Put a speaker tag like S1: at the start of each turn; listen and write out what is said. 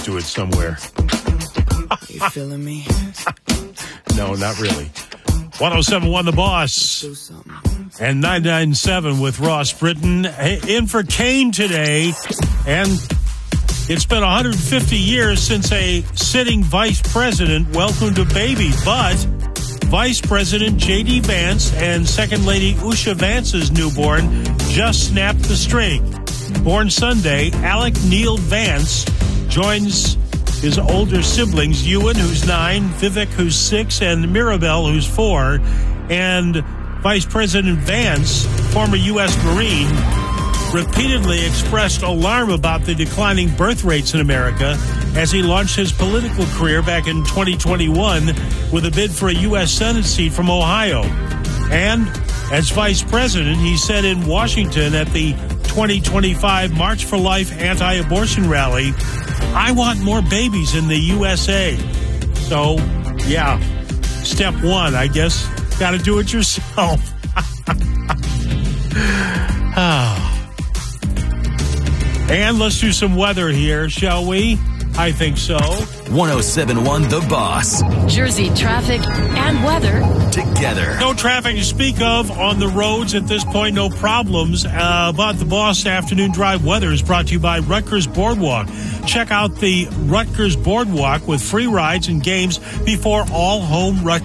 S1: to it somewhere.
S2: You feeling me?
S1: No, not really. 107.1 The Boss and 997 with Ross Britton. In for Kane today, and it's been 150 years since a sitting vice president welcomed a baby, but Vice President J.D. Vance and Second Lady Usha Vance's newborn just snapped the streak. Born Sunday, Alec Neil Vance joins his older siblings, Ewan, who's 9, Vivek, who's 6, and Mirabelle, who's 4. And Vice President Vance, former U.S. Marine, repeatedly expressed alarm about the declining birth rates in America as he launched his political career back in 2021 with a bid for a U.S. Senate seat from Ohio. And as vice president, he said in Washington at the 2025 March for Life anti-abortion rally, "I want more babies in the USA." So, yeah, step one, I guess, got to do it yourself. And let's do some weather here, shall we? I think so.
S3: 107.1 The Boss.
S4: Jersey traffic and weather
S3: together.
S1: No traffic to speak of on the roads at this point, no problems. But the Boss Afternoon Drive weather is brought to you by Rutgers Boardwalk. Check out the Rutgers Boardwalk with free rides and games before all home Rutgers